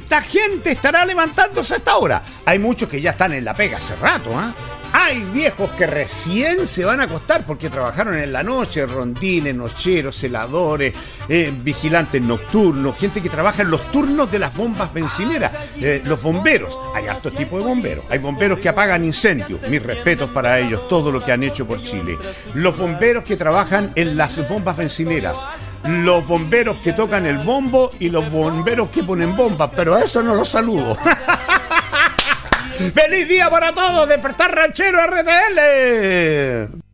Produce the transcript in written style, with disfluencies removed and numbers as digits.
¿Cuánta gente estará levantándose a esta hora? Hay muchos que ya están en la pega hace rato, ¿ah? Hay viejos que recién se van a acostar porque trabajaron en la noche, rondines, nocheros, celadores, vigilantes nocturnos, gente que trabaja en los turnos de las bombas bencineras, los bomberos. Hay hartos tipos de bomberos. Hay bomberos que apagan incendios. Mis respetos para ellos, todo lo que han hecho por Chile. Los bomberos que trabajan en las bombas bencineras. Los bomberos que tocan el bombo y los bomberos que ponen bombas, pero a eso no los saludo. ¡Feliz día para todos! ¡Despertar Ranchero RTL!